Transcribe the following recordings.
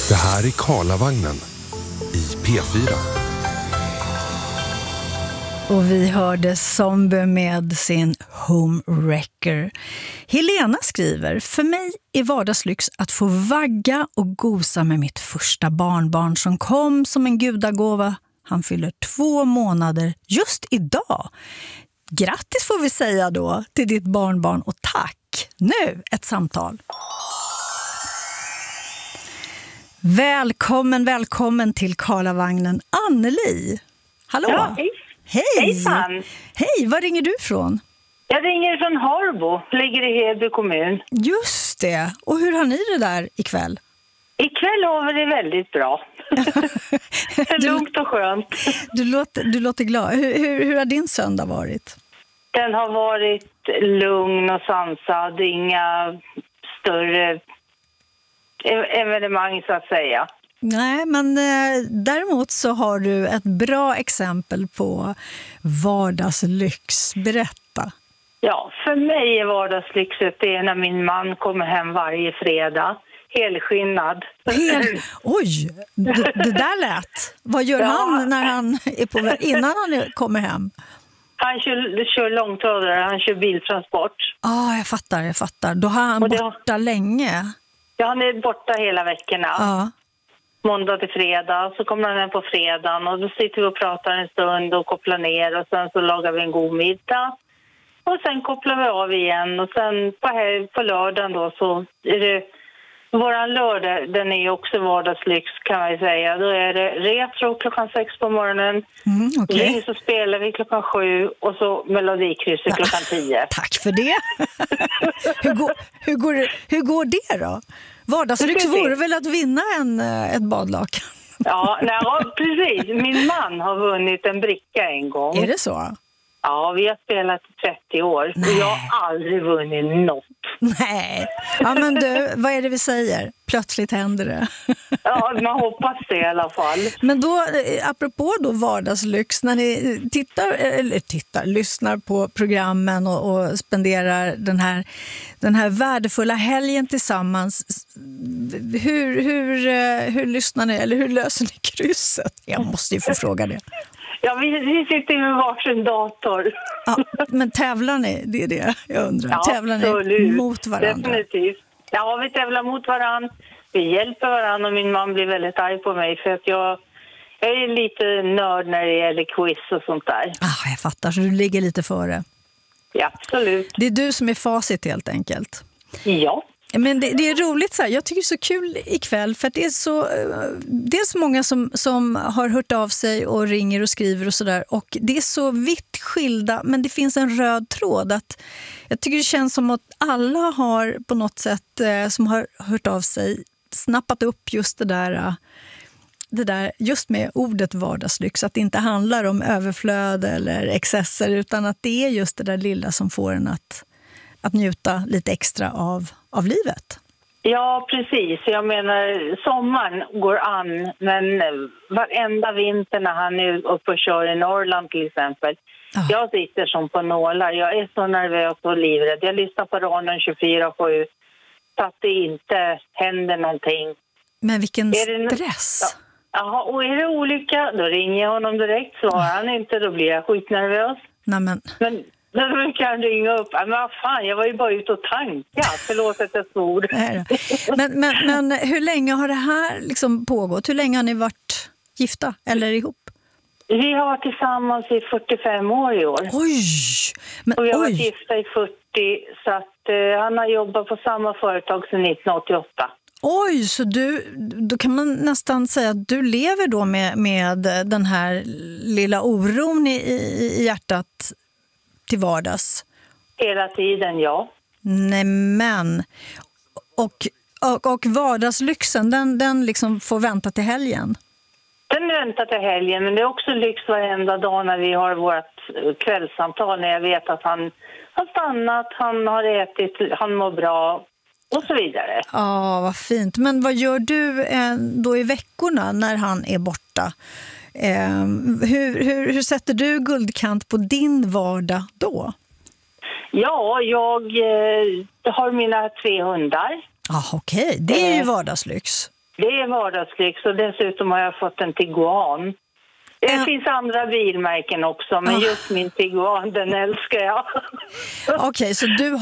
Det här är Karlavagnen i P4. Och vi hörde Zombie med sin Homewrecker. Helena skriver: för mig är vardagslyx att få vagga och gosa med mitt första barnbarn som kom som en gudagåva. Han fyller 2 månader just idag. Grattis får vi säga då till ditt barnbarn och tack. Nu ett samtal. Välkommen till Karlavagnen, Anneli. Hallå. Ja, hej. Hej. Hejsan. Hej, var ringer du ifrån? Jag ringer från Harbo, ligger i Heby kommun. Just det. Och hur har ni det där ikväll? Ikväll har vi det väldigt bra. Lugnt och skönt. Du låter glad. Hur har din söndag varit? Den har varit lugn och sansad. Inga större evenemang så att säga. Nej, men däremot så har du ett bra exempel på vardagslyx. Berätta. Ja, för mig är vardagslyxet det när min man kommer hem varje fredag. Helskinnad. Oj, det där lät. Vad gör han när han är på väg, innan han kommer hem? Han kör långtradare, han kör biltransport. Jag fattar. Då har han borta länge. Ja, han är borta hela veckorna. Ja. Måndag till fredag, så kommer han hem på fredagen och då sitter vi och pratar en stund och kopplar ner och sen så lagar vi en god middag. Och sen kopplar vi av igen och sen på lördagen då så är det våran lördag, den är ju också vardagslyx kan man ju säga. Då är det retro klockan 6 på morgonen. Okay. Ring så spelar vi klockan 7 och så melodikrysset klockan 10. Tack för det. hur går det då? Vardagslyx vore väl att vinna ett badlakan? Ja, precis. Min man har vunnit en bricka en gång. Är det så? Ja, vi har spelat i 30 år. Och jag har aldrig vunnit något. Nej. Ja, men du, vad är det vi säger? Plötsligt händer det. Ja, man hoppas det i alla fall. Men då, apropå då vardagslyx, när ni lyssnar på programmen och spenderar den här värdefulla helgen tillsammans, hur lyssnar ni, eller hur löser ni krysset? Jag måste ju få fråga det. Ja, vi sitter med varsin dator. Ja, men tävlar ni? Det är det jag undrar. Ja, tävlar ni mot varandra? Definitivt. Ja, vi tävlar mot varandra. Vi hjälper varandra och min man blir väldigt arg på mig för att jag är lite nörd när det gäller quiz och sånt där. Jag fattar, så du ligger lite före. Ja, absolut. Det är du som är facit helt enkelt. Ja. Men det är roligt så här. Jag tycker det är så kul ikväll för att det är så dels många som har hört av sig och ringer och skriver och sådär, och det är så vitt skilda, men det finns en röd tråd att jag tycker det känns som att alla har på något sätt som har hört av sig snappat upp just det där just med ordet vardagslyx, att det inte handlar om överflöd eller excesser utan att det är just det där lilla som får en att njuta lite extra av livet. Ja, precis. Jag menar, sommaren går an, men varenda vinter när han är uppe och kör i Norrland till exempel, jag sitter som på nålar. Jag är så nervös och livrädd. Jag lyssnar på radion 24/7 så att det inte händer någonting. Men vilken stress! Jaha, och är det olycka, då ringer jag honom direkt. Svarar han inte, då blir jag skitnervös. Men då kan han ringa upp. Men vad fan, jag var ju bara ute och tanka. Förlåt att jag svor. Men hur länge har det här liksom pågått? Hur länge har ni varit gifta eller ihop? Vi har varit tillsammans i 45 år i år. Oj! Och vi har varit gifta i 40, så att han har jobbat på samma företag sedan 1988. Oj, så då kan man nästan säga att du lever då med den här lilla oron i hjärtat till vardags. Hela tiden, ja. Nej, men och vardagslyxen, den liksom får vänta till helgen. Den väntar till helgen, men det är också lyx varenda dag när vi har vårt kvällssamtal, när jag vet att han har stannat, han har ätit, han mår bra och så vidare. Ja, vad fint. Men vad gör du då i veckorna när han är borta? Hur sätter du guldkant på din vardag då? Ja, jag har mina 3 hundar. Okej. Det är ju vardagslyx. Det är vardagslyx och dessutom har jag fått en Tiguan. Det finns andra bilmärken också, men just min Tiguan, den älskar jag. Okej, så du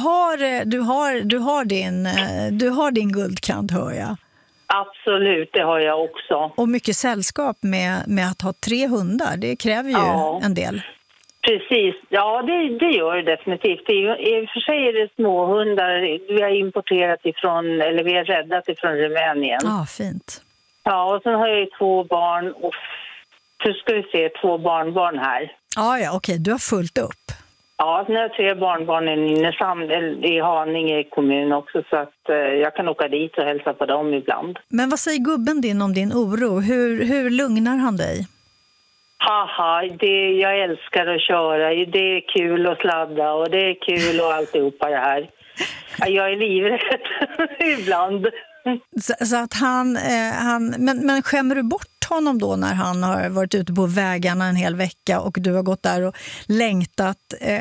har din guldkant, hör jag. Absolut, det har jag också. Och mycket sällskap med att ha 3 hundar, det kräver ju en del. Precis, ja det gör det definitivt. I och för sig är det små hundar vi har importerat ifrån, eller vi har räddat ifrån Rumänien. Ja, fint. Ja, och sen har jag ju 2 barn och så ska vi se 2 barnbarn här. Ja, okej, du har fullt upp. Ja, sen har jag 3 barnbarn i Nynäshamn, i Haninge kommun också, så att jag kan åka dit och hälsa på dem ibland. Men vad säger gubben din om din oro? Hur lugnar han dig? Haha, jag älskar att köra. Det är kul att sladda och det är kul och alltihopa det här. Jag är livrädd ibland. Så att men skämmer du bort honom då när han har varit ute på vägarna en hel vecka och du har gått där och längtat?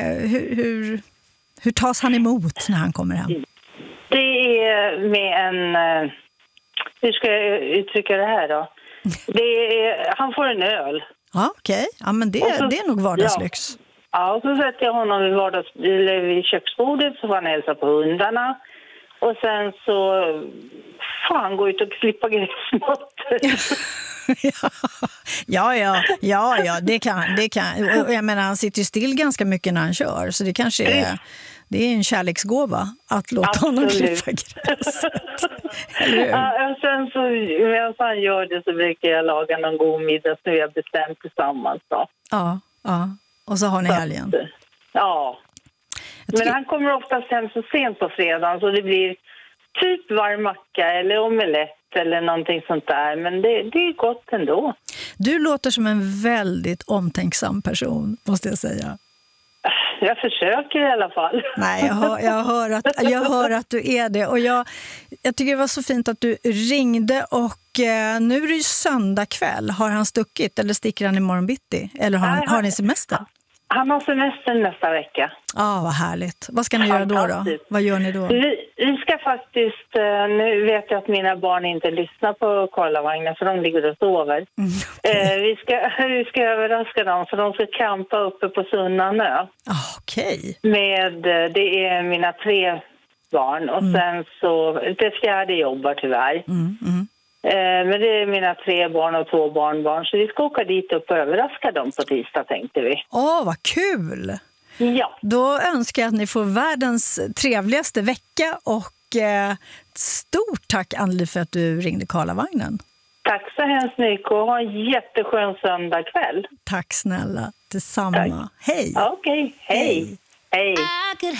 Hur tas han emot när han kommer hem? Det är med en... hur ska jag uttrycka det här då? Han får en öl. Ja, okej. Ja, men det är nog vardagslyx. Ja, och så sätter jag honom vid köksbordet så får han hälsa på hundarna. Och sen så får han gå ut och klippa gräsmattor. Ja, det kan. Och jag menar, han sitter ju still ganska mycket när han kör, så det kanske är en kärleksgåva att låta honom klippa gräset. Ja, sen så medan han gör det så brukar jag laga någon god middag som vi har bestämt tillsammans då. Ja. Och så har ni helgen. Ja. Men han kommer oftast hem så sent på fredagen så det blir typ varm macka eller omelett eller någonting sånt där. Men det är gott ändå. Du låter som en väldigt omtänksam person, måste jag säga. Jag försöker i alla fall. Nej, jag hör att du är det. Och jag tycker det var så fint att du ringde och nu är det ju söndag kväll. Har han stuckit eller sticker han imorgon bitti? Eller har ni semester? Han har semester nästa vecka. Vad härligt. Vad ska ni göra då? Vad gör ni då? Vi ska faktiskt, nu vet jag att mina barn inte lyssnar på Karlavagnen för de ligger och sover. Vi ska överraska dem för de ska campa uppe på Sunnanö. Okej. Det är mina 3 barn och sen så, det 4:e jobbar tyvärr. Men det är mina 3 barn och 2 barnbarn. Så vi ska åka dit upp och överraska dem på tisdag, tänkte vi. Vad kul! Ja. Då önskar jag att ni får världens trevligaste vecka och stort tack, Anneli, för att du ringde Karlavagnen. Tack så hemskt mycket och ha en jätteskön söndag kväll. Tack snälla, detsamma. Tack. Hej! Okej, hej. Hej.